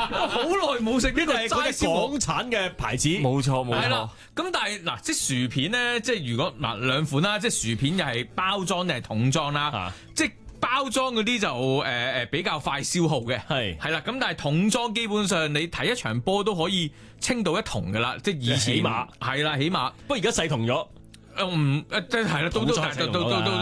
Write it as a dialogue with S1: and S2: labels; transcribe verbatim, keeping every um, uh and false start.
S1: 好耐冇食呢個
S2: 係嗰隻港產嘅牌子，
S1: 冇錯冇錯。係啦，咁但係嗱，即係薯片咧，即係如果嗱兩款啦，即係薯片又係包裝定係桶裝啦，啊、即係包裝嗰啲就誒誒、呃、比較快消耗嘅，係係啦。咁但係桶裝基本上你睇一場波都可以清到一桶噶啦，即係以前
S2: 起碼
S1: 係啦，起碼。
S2: 不過而家細桶咗。
S1: 唔誒，即係啦，都都都都都。